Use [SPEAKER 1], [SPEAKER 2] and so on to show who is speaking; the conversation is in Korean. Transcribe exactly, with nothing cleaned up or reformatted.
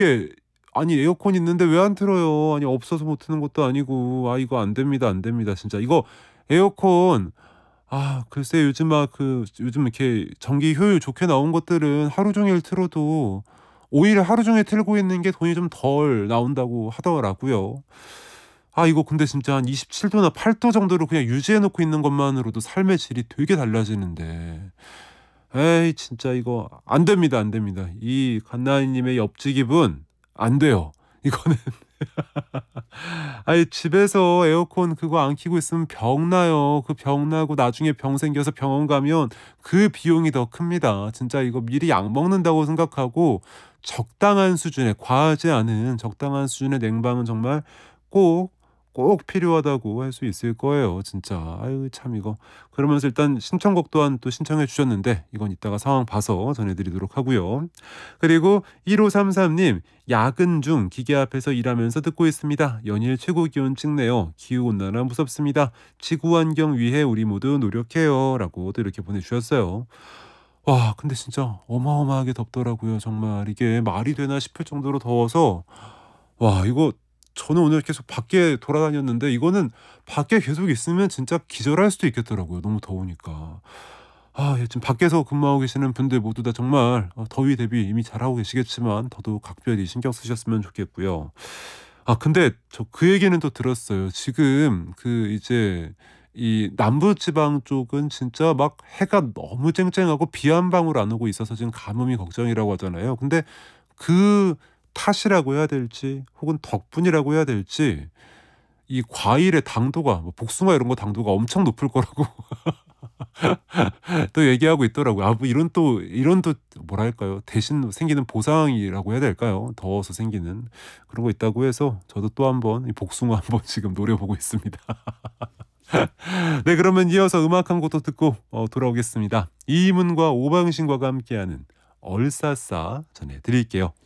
[SPEAKER 1] 예. 아니 에어컨 있는데 왜 안 틀어요? 아니 없어서 못 트는 것도 아니고. 아 이거 안 됩니다, 안 됩니다. 진짜 이거 에어컨 아 글쎄 요즘 막 그 요즘 이렇게 전기 효율 좋게 나온 것들은 하루 종일 틀어도 오히려 하루 종일 틀고 있는 게 돈이 좀 덜 나온다고 하더라고요. 아 이거 근데 진짜 한 이십칠 도나 팔 도 정도로 그냥 유지해 놓고 있는 것만으로도 삶의 질이 되게 달라지는데 에이 진짜 이거 안 됩니다, 안 됩니다. 이 갓나이 님의 옆집은 안 돼요. 이거는 아이 집에서 에어컨 그거 안 켜고 있으면 병 나요. 그 병 나고 나중에 병 생겨서 병원 가면 그 비용이 더 큽니다. 진짜 이거 미리 약 먹는다고 생각하고 적당한 수준의 과하지 않은 적당한 수준의 냉방은 정말 꼭, 꼭 필요하다고 할 수 있을 거예요 진짜. 아유 참 이거. 그러면서 일단 신청곡 또한 또 신청해 주셨는데 이건 이따가 상황 봐서 전해 드리도록 하고요. 그리고 일오삼삼 님 "야근 중 기계 앞에서 일하면서 듣고 있습니다. 연일 최고 기온 찍네요. 기후 온난화 무섭습니다. 지구 환경 위해 우리 모두 노력해요."라고 또 이렇게 보내 주셨어요. 와 근데 진짜 어마어마하게 덥더라고요 정말. 이게 말이 되나 싶을 정도로 더워서 와 이거 저는 오늘 계속 밖에 돌아다녔는데 이거는 밖에 계속 있으면 진짜 기절할 수도 있겠더라고요 너무 더우니까. 아 예 지금 밖에서 근무하고 계시는 분들 모두 다 정말 어 더위 대비 이미 잘하고 계시겠지만 더더욱 각별히 신경 쓰셨으면 좋겠고요. 아 근데 저 그 얘기는 또 들었어요. 지금 그 이제 이 남부 지방 쪽은 진짜 막 해가 너무 쨍쨍하고 비 한 방울 안 오고 있어서 지금 가뭄이 걱정이라고 하잖아요. 근데 그 탓이라고 해야 될지 혹은 덕분이라고 해야 될지 이 과일의 당도가 뭐 복숭아 이런 거 당도가 엄청 높을 거라고 또 얘기하고 있더라고요. 아 뭐 이런 또 이런 또 뭐랄까요? 대신 생기는 보상이라고 해야 될까요? 더워서 생기는 그런 거 있다고 해서 저도 또 한 번 이 복숭아 한번 지금 노려보고 있습니다. 네 그러면 이어서 음악 한 곡 더 듣고 어 돌아오겠습니다. 이문과 오방신과가 함께하는 얼싸싸 전해 드릴게요.